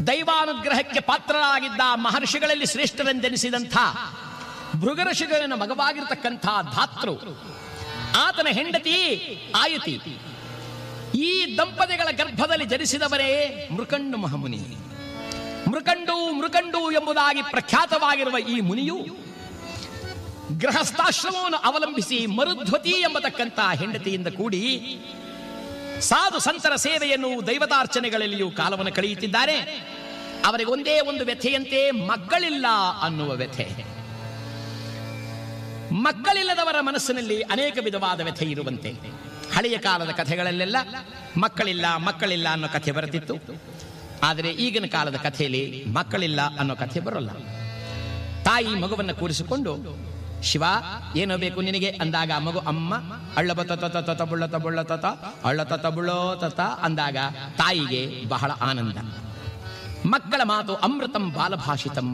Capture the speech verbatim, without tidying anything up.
ದೈವಾನುಗ್ರಹಕ್ಕೆ ಪಾತ್ರರಾಗಿದ್ದ ಮಹರ್ಷಿಗಳಲ್ಲಿ ಶ್ರೇಷ್ಠರೆಂದೆನಿಸಿದಂಥ ಭೃಗಋಷಿಗಳನ್ನ ಮಗವಾಗಿರ್ತಕ್ಕಂಥ ಧಾತೃ, ಆತನ ಹೆಂಡತಿ ಆಯತಿ. ಈ ದಂಪತಿಗಳ ಗರ್ಭದಲ್ಲಿ ಜನಿಸಿದವರೇ ಮೃಕಂಡು ಮಹಾಮುನಿ. ಮೃಕಂಡು ಮೃಕಂಡು ಎಂಬುದಾಗಿ ಪ್ರಖ್ಯಾತವಾಗಿರುವ ಈ ಮುನಿಯು ಗೃಹಸ್ಥಾಶ್ರಮವನ್ನು ಅವಲಂಬಿಸಿ ಮರುಧ್ವತಿ ಎಂಬತಕ್ಕಂಥ ಹೆಂಡತಿಯಿಂದ ಕೂಡಿ ಸಾಧು ಸಂತರ ಸೇವೆಯನ್ನು ದೈವತಾರ್ಚನೆಗಳಲ್ಲಿಯೂ ಕಾಲವನ್ನು ಕಳೆಯುತ್ತಿದ್ದಾರೆ. ಅವರಿಗೆ ಒಂದೇ ಒಂದು ವ್ಯಥೆಯಂತೆ ಮಕ್ಕಳಿಲ್ಲ ಅನ್ನುವ ವ್ಯಥೆ. ಮಕ್ಕಳಿಲ್ಲದವರ ಮನಸ್ಸಿನಲ್ಲಿ ಅನೇಕ ವಿಧವಾದ ವ್ಯಥೆ ಇರುವಂತೆ. ಹಳೆಯ ಕಾಲದ ಕಥೆಗಳಲ್ಲೆಲ್ಲ ಮಕ್ಕಳಿಲ್ಲ ಮಕ್ಕಳಿಲ್ಲ ಅನ್ನೋ ಕಥೆ ಬರುತ್ತಿತ್ತು. ಆದರೆ ಈಗಿನ ಕಾಲದ ಕಥೆಯಲ್ಲಿ ಮಕ್ಕಳಿಲ್ಲ ಅನ್ನೋ ಕಥೆ ಬರೋಲ್ಲ. ತಾಯಿ ಮಗುವನ್ನು ಕೂರಿಸಿಕೊಂಡು, ಶಿವ ಏನೋ ಬೇಕು ನಿನಗೆ ಅಂದಾಗ ಮಗು ಅಮ್ಮ ಅಳ್ಳ ಬತ್ತ ತತ ಬುಳ್ಳ ತಬುಳ್ಳ ತತ ಅಳ್ಳ ತತ ಬುಳ್ಳೋ ತತ ಅಂದಾಗ ತಾಯಿಗೆ ಬಹಳ ಆನಂದ. ಮಕ್ಕಳ ಮಾತು ಅಮೃತಂ ಬಾಲಭಾಷಿತಂ